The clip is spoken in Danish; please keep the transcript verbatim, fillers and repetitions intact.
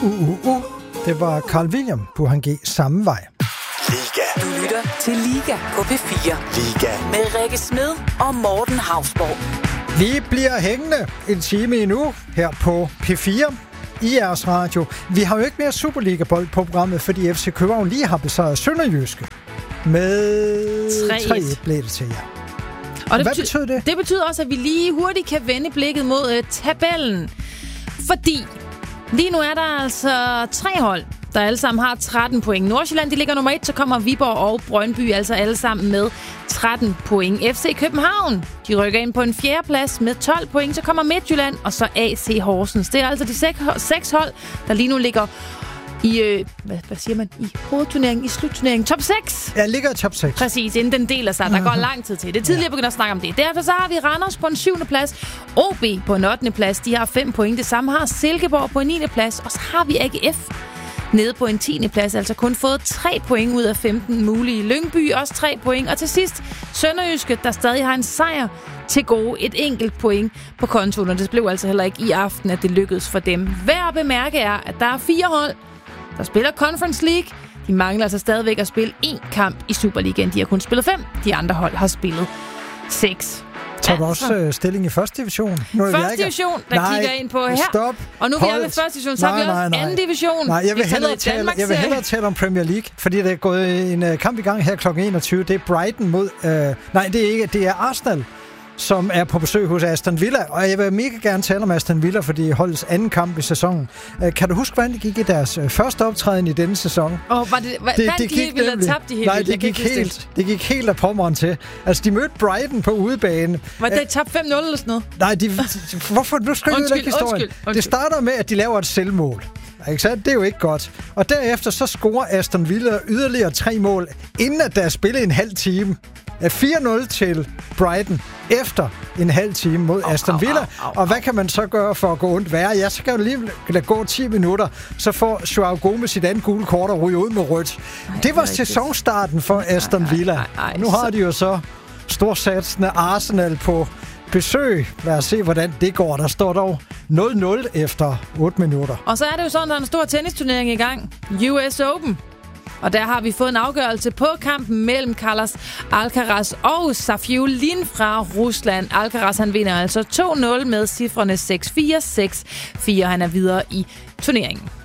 uh, uh, uh. Det var Carl William på Han G samme vej. Liga. Du lytter til Liga på P fire. Liga. Med Rikke Smed og Morten Hausborg. Vi bliver hængende en time endnu her på P fire i jeres radio. Vi har jo ikke mere Superliga-bold på programmet, fordi F C København lige har besejret Sønderjyske med tre et blev det til jer. Og det Hvad betyder, betyder det? Det betyder også, at vi lige hurtigt kan vende blikket mod uh, tabellen. Fordi lige nu er der altså tre hold, der alle sammen har tretten point. Nordsjælland, de ligger nummer et, så kommer Viborg og Brøndby altså alle sammen med tretten point. F C København, de rykker ind på en fjerde plads med tolv point. Så kommer Midtjylland og så A C Horsens. Det er altså de seks, seks hold, der lige nu ligger i, øh, hvad, hvad siger man, i hovedturneringen, i slutturneringen, top seks. Ja, ligger i top seks. Præcis, inden den deler sig. Der går lang tid til. Det er tidligere begyndt at snakke om det. Derfor så har vi Randers på en syvende plads, O B på en ottende plads. De har fem point. Det samme har Silkeborg på en niende plads. Og så har vi A G F nede på en tiende plads. Altså kun fået tre point ud af femten mulige. Lyngby også tre point. Og til sidst Sønderjyske, der stadig har en sejr til gode. Et enkelt point på kontoen. Og det blev altså heller ikke i aften, at det lykkedes for dem. Værd at bemærke er, at der er fire hold, der spiller Conference League. De mangler altså stadigvæk at spille én kamp i Superligaen. De har kun spillet fem. De andre hold har spillet seks. Tager du også øh, stilling i første division? Nu første division, der nej, kigger ind på her. Stop. Og nu er vi er ved første division, så har vi også nej, nej. anden division. Nej, jeg vil, hellere tale, tale, jeg vil hellere tale om Premier League, fordi der er gået en uh, kamp i gang her klokken enogtyve. Det er Brighton mod... Uh, nej, det er ikke. Det er Arsenal, som er på besøg hos Aston Villa. Og jeg vil mega gerne tale om Aston Villa, fordi holdets anden kamp i sæsonen. Uh, kan du huske, hvordan det gik i deres uh, første optræden i denne sæson? Oh, var det, var, det, det gik de, eller tabte de helt? Nej, det gik helt, det gik helt af pommeren til. Altså, de mødte Brighton på udebane. Var det tabt fem nul eller sådan noget? Nej, de, hvorfor? Nu skriver jeg ikke historien. Undskyld, undskyld. Det starter med, at de laver et selvmål. Ikke sandt? Det er jo ikke godt. Og derefter så scorer Aston Villa yderligere tre mål, inden at der er spillet en halv time. fire nul til Brighton efter en halv time mod Aston Villa. Au, au, au, au. Og hvad kan man så gøre for at gå ondt værre? Ja, så kan du lige lade gå ti minutter, så får Joao Gomez sit andet gule kort og ryge ud med rødt. Ej, det var sæsonstarten for Aston Villa. Ej, ej, ej, og nu har de jo så storsatsende Arsenal på besøg. Lad os se, hvordan det går. Der står dog nul nul efter otte minutter. Og så er det jo sådan, der er en stor tennisturnering i gang. U S Open. Og der har vi fået en afgørelse på kampen mellem Carlos Alcaraz og Safiullin fra Rusland. Alcaraz, han vinder altså to nul med cifrene seks fire, seks fire. Han er videre i turneringen.